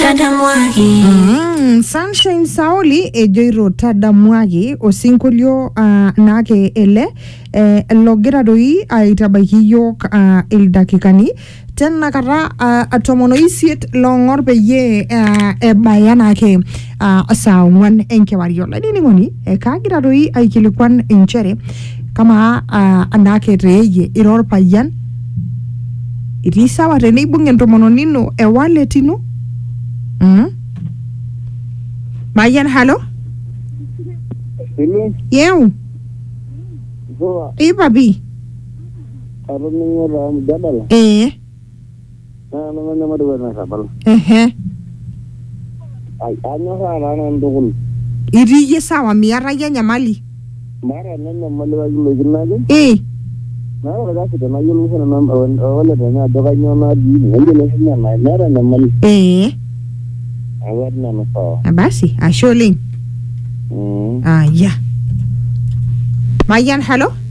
Sunshine Sauli ejoito tadamuaki osinkolio nake ele logira doi aitabaiki yok ildakikani tena kata atomono isiet longor peyie ebaya nake saa 4 enkewarie lainingoni kagira doi aikilikwan inchere kama anake teye iror payan iti sawa teneibung entomono nino wallet ino Mayan, hello? Hello? Yeu? Papi? Iri sawa miara ya nyamali. Mara nanya mali wa yule jinaje? Mara wakati tena yule sana na wale tena doka nyona di yule sana na mara na mali. Awarna na sawa. Basi, asholing. Yeah. Mayan, hello?